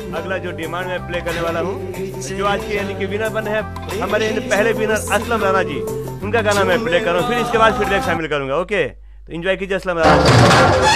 अगला जो डिमांड मैं प्ले करने वाला हूँ, जो आज के यानी कि विनर बने हैं हमारे पहले विनर असलम राणा जी, उनका गाना मैं प्ले करूँ, फिर इसके बाद फीडबैक शामिल करूँगा। ओके, तो एंजॉय कीजिए असलम राणा।